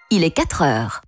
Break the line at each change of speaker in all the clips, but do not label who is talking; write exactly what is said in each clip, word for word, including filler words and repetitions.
il est quatre heures.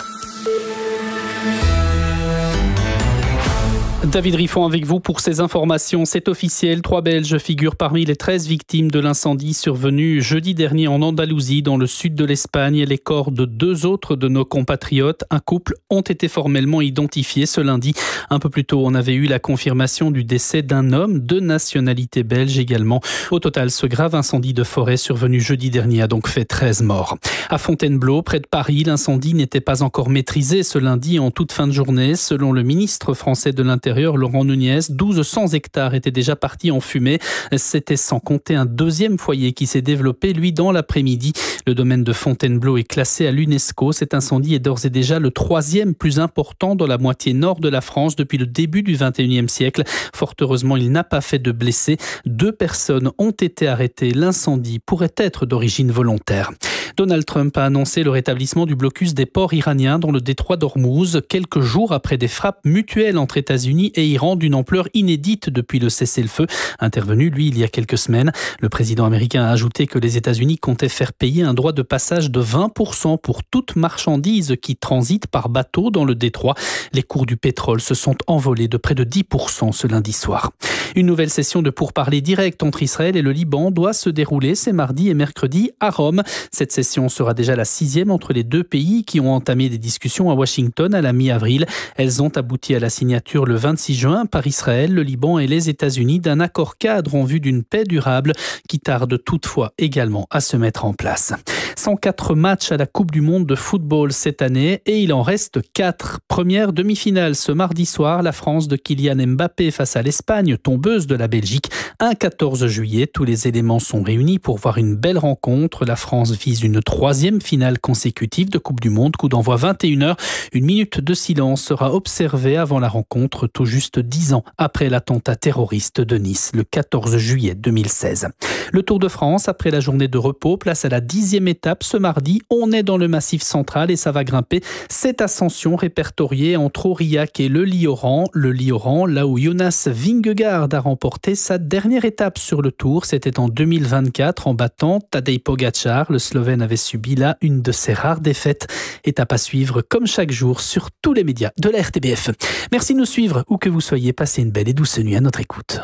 David Riffon avec vous pour ces informations. C'est officiel, trois Belges figurent parmi les treize victimes de l'incendie survenu jeudi dernier en Andalousie, dans le sud de l'Espagne. Les corps de deux autres de nos compatriotes, un couple, ont été formellement identifiés ce lundi. Un peu plus tôt, on avait eu la confirmation du décès d'un homme de nationalité belge également. Au total, ce grave incendie de forêt survenu jeudi dernier a donc fait treize morts. À Fontainebleau, près de Paris, l'incendie n'était pas encore maîtrisé ce lundi en toute fin de journée. Selon le ministre français de l'Intérieur, Laurent Nunez, douze cents hectares étaient déjà partis en fumée. C'était sans compter un deuxième foyer qui s'est développé, lui, dans l'après-midi. Le domaine de Fontainebleau est classé à l'UNESCO. Cet incendie est d'ores et déjà le troisième plus important dans la moitié nord de la France depuis le début du vingt et unième siècle. Fort heureusement, il n'a pas fait de blessés. Deux personnes ont été arrêtées. L'incendie pourrait être d'origine volontaire. Donald Trump a annoncé le rétablissement du blocus des ports iraniens dans le détroit d'Ormuz, quelques jours après des frappes mutuelles entre États-Unis et Iran d'une ampleur inédite depuis le cessez-le-feu intervenu, lui, il y a quelques semaines. Le président américain a ajouté que les États-Unis comptaient faire payer un droit de passage de vingt pour cent pour toute marchandise qui transite par bateau dans le détroit. Les cours du pétrole se sont envolés de près de dix pour cent ce lundi soir. Une nouvelle session de pourparlers directs entre Israël et le Liban doit se dérouler ces mardi et mercredi à Rome. Cette session sera déjà la sixième entre les deux pays qui ont entamé des discussions à Washington à la mi-avril. Elles ont abouti à la signature le vingt-six juin par Israël, le Liban et les États-Unis d'un accord cadre en vue d'une paix durable qui tarde toutefois également à se mettre en place. cent quatre matchs à la Coupe du Monde de football cette année et il en reste quatre. Première demi-finale ce mardi soir, la France de Kylian Mbappé face à l'Espagne, tombeuse de la Belgique, un quatorze juillet. Tous les éléments sont réunis pour voir une belle rencontre. La France vise une troisième finale consécutive de Coupe du Monde. Coup d'envoi vingt et une heures. Une minute de silence sera observée avant la rencontre, tout juste dix ans après l'attentat terroriste de Nice, le quatorze juillet deux mille seize. Le Tour de France, après la journée de repos, place à la dixième étape ce mardi. On est dans le Massif central et ça va grimper. Cette ascension répertoriée entre Aurillac et le Lioran. Le Lioran, là où Jonas Vingegaard a remporté sa dernière étape sur le Tour. C'était en deux mille vingt-quatre en battant Tadej Pogačar. Le Slovène avait subi là une de ses rares défaites. Étape à suivre comme chaque jour sur tous les médias de la R T B F. Merci de nous suivre où que vous soyez. Passez une belle et douce nuit à notre écoute.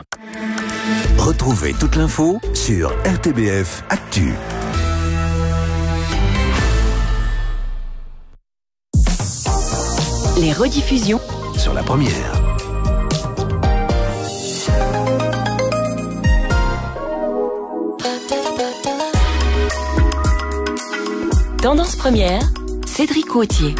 Retrouvez toute l'info sur R T B F Actu.
Les rediffusions
Sur la première.
Tendance première, Cédric Gauthier.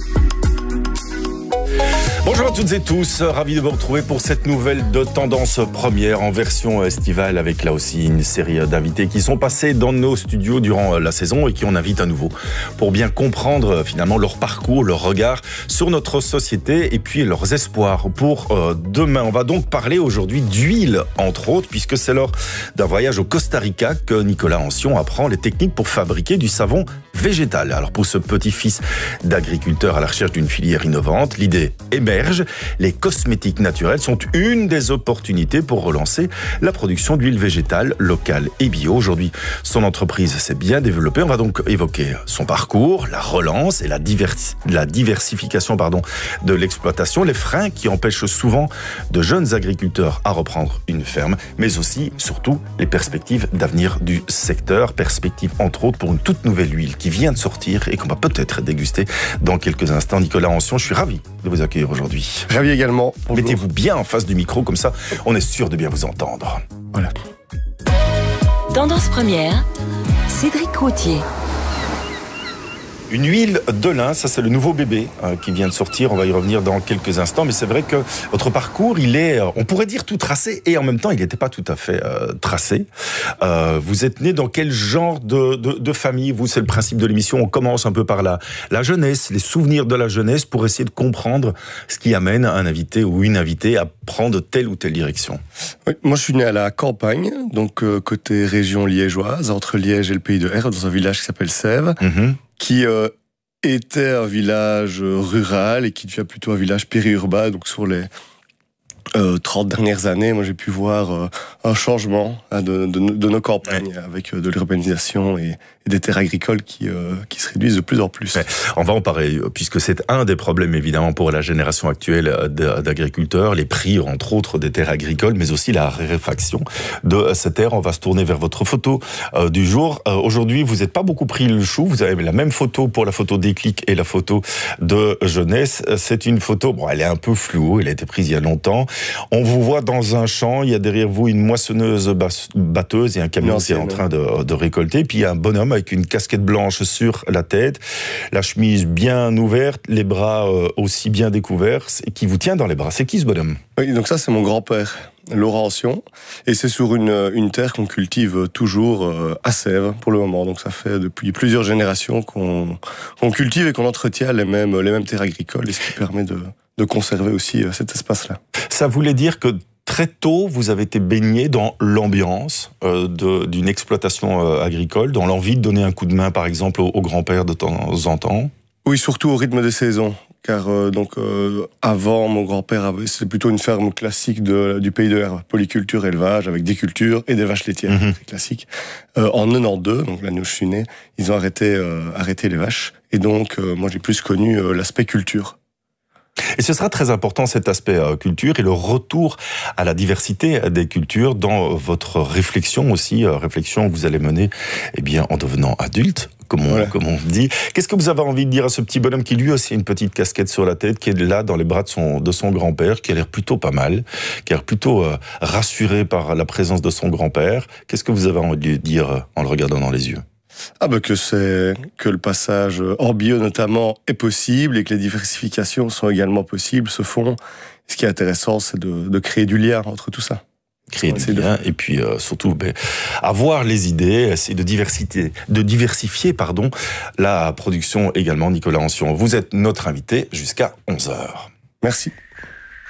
Bonjour à toutes et tous, ravi de vous retrouver pour cette nouvelle de Tendance Première en version estivale avec là aussi une série d'invités qui sont passés dans nos studios durant la saison et qui on invite à nouveau pour bien comprendre finalement leur parcours, leur regard sur notre société et puis leurs espoirs pour euh, demain. On va donc parler aujourd'hui d'huile entre autres puisque c'est lors d'un voyage au Costa Rica que Nicolas Ancion apprend les techniques pour fabriquer du savon végétal. Alors pour ce petit-fils d'agriculteur à la recherche d'une filière innovante, l'idée émerge. Les cosmétiques naturels sont une des opportunités pour relancer la production d'huile végétale locale et bio. Aujourd'hui, son entreprise s'est bien développée. On va donc évoquer son parcours, la relance et la, diversi- la diversification pardon, de l'exploitation, les freins qui empêchent souvent de jeunes agriculteurs à reprendre une ferme, mais aussi, surtout, les perspectives d'avenir du secteur. Perspectives, entre autres, pour une toute nouvelle huile qui vient de sortir et qu'on va peut-être déguster dans quelques instants. Nicolas Ancion, je suis ravi de vous accueillir aujourd'hui.
Ravi également. Bonjour.
Mettez-vous bien en face du micro, comme ça, on est sûr de bien vous entendre.
Voilà.
Tendance première, Cédric Gauthier.
Une huile de lin, ça c'est le nouveau bébé euh, qui vient de sortir, on va y revenir dans quelques instants, mais c'est vrai que votre parcours, il est, euh, on pourrait dire tout tracé, et en même temps, il n'était pas tout à fait euh, tracé. Euh, vous êtes né dans quel genre de, de, de famille? Vous, c'est le principe de l'émission, on commence un peu par la, la jeunesse, les souvenirs de la jeunesse, pour essayer de comprendre ce qui amène un invité ou une invitée à prendre telle ou telle direction.
Oui, moi je suis né à la campagne, donc euh, côté région liégeoise, entre Liège et le Pays de R, dans un village qui s'appelle Sèvres. Mm-hmm. qui euh, était un village rural et qui devient plutôt un village périurbain, donc sur les, euh, trente dernières années, moi j'ai pu voir euh, un changement hein, de, de, de nos campagnes ouais. avec euh, de l'urbanisation et, et des terres agricoles qui, euh, qui se réduisent de plus en plus.
Ouais. On va en parler, puisque c'est un des problèmes évidemment pour la génération actuelle d'agriculteurs, les prix entre autres des terres agricoles, mais aussi la raréfaction de ces terres. On va se tourner vers votre photo euh, du jour. Euh, aujourd'hui, vous n'êtes pas beaucoup pris le chou, vous avez la même photo pour la photo déclic et la photo de jeunesse. C'est une photo, bon, elle est un peu floue, elle a été prise il y a longtemps. On vous voit dans un champ, il y a derrière vous une moissonneuse batteuse et un camion qui est en train de, de récolter. Puis il y a un bonhomme avec une casquette blanche sur la tête, la chemise bien ouverte, les bras aussi bien découverts, qui vous tient dans les bras. C'est qui ce bonhomme?
Oui, donc ça c'est mon grand-père, Laurentien, et c'est sur une, une terre qu'on cultive toujours à Sèvres pour le moment. Donc ça fait depuis plusieurs générations qu'on, qu'on cultive et qu'on entretient les mêmes, les mêmes terres agricoles, et ce qui permet de, de conserver aussi cet espace-là.
Ça voulait dire que très tôt, vous avez été baigné dans l'ambiance euh, de, d'une exploitation euh, agricole, dans l'envie de donner un coup de main, par exemple, au, au grand-père de temps en temps?
Oui, surtout au rythme des saisons. Car euh, donc euh, avant, mon grand-père avait, c'était plutôt une ferme classique de, du pays de Herve, polyculture, élevage, avec des cultures et des vaches laitières, mm-hmm. très classique. Euh, en quatre-vingt-douze, donc l'année où je suis né, ils ont arrêté, euh, arrêté les vaches. Et donc, euh, moi, j'ai plus connu euh, l'aspect culture.
Et ce sera très important, cet aspect euh, culture et le retour à la diversité des cultures dans votre réflexion aussi, euh, réflexion que vous allez mener eh bien, en devenant adulte, comme on, voilà. comme on dit. Qu'est-ce que vous avez envie de dire à ce petit bonhomme qui lui aussi a une petite casquette sur la tête, qui est là dans les bras de son, de son grand-père, qui a l'air plutôt pas mal, qui a l'air plutôt euh, rassuré par la présence de son grand-père? Qu'est-ce que vous avez envie de lui dire en le regardant dans les yeux?
Ah bah que c'est que le passage en bio notamment est possible et que les diversifications sont également possibles, se font. Ce qui est intéressant, c'est de, de créer du lien entre tout ça.
Créer du lien de... et puis euh, surtout ben, avoir les idées, essayer de diversifier, de diversifier pardon, la production également. Nicolas Ancion, vous êtes notre invité jusqu'à onze heures.
Merci.